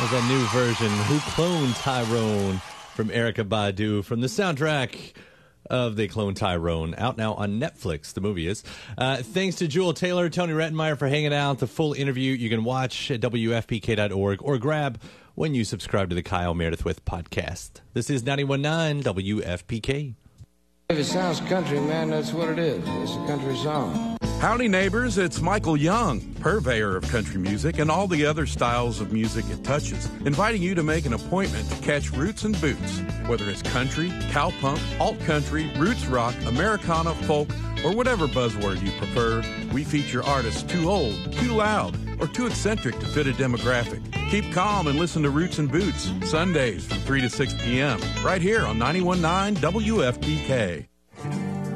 Was that new version, Who Cloned Tyrone, from Erykah Badu, from the soundtrack of They Cloned Tyrone, out now on Netflix, the movie is. Thanks to Jewel Taylor, Tony Rettenmeyer for hanging out. The full interview you can watch at WFPK.org or grab when you subscribe to the Kyle Meredith With podcast. This is 91.9 WFPK. If it sounds country, man, that's what it is. It's a country song. Howdy, neighbors. It's Michael Young, purveyor of country music and all the other styles of music it touches, inviting you to make an appointment to catch Roots and Boots. Whether it's country, cowpunk, alt-country, roots rock, Americana, folk, or whatever buzzword you prefer, we feature artists too old, too loud, or too eccentric to fit a demographic. Keep calm and listen to Roots and Boots, Sundays from 3 to 6 p.m., right here on 91.9 WFPK.